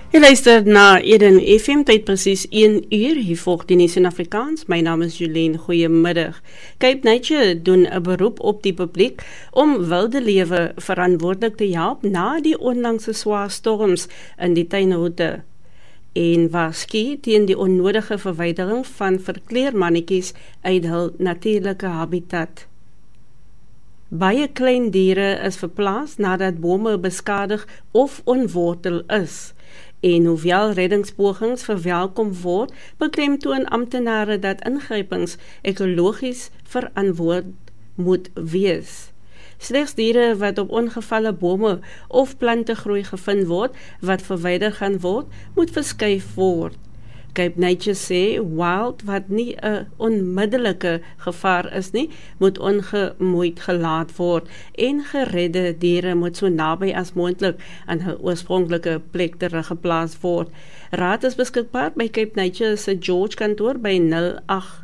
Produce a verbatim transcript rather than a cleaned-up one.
Jy luister na Eden F M, tyd presies een uur, hier volg die nuus in Afrikaans. My naam is Jolene, goeiemiddag. Cape Nature doen 'n beroep op die publiek om wilde lewe verantwoordelik te help na die onlangse swaar storms in die tuinroete en waarsku teen die onnodige verwydering van verkleermannetjies uit hul natuurlike habitat. Baie klein diere is verplaas nadat bome beskadig of ontwortel is. En hoewel reddingspogings verwelkom word, beklemtoon amptenare dat ingrypings ekologies verantwoord moet wees. Slegs diere wat op ongevalle bome of plante groei gevind word, wat verwyder gaan word, moet verskuif word. Cape Nature sê, wild wat nie 'n onmiddellike gevaar is nie, moet ongemoeid gelaat word en geredde diere moet so naby as moontlik aan hul oorspronklike plek teruggeplaas word. Raad is beskikbaar by Cape Nature se George kantoor by nul agt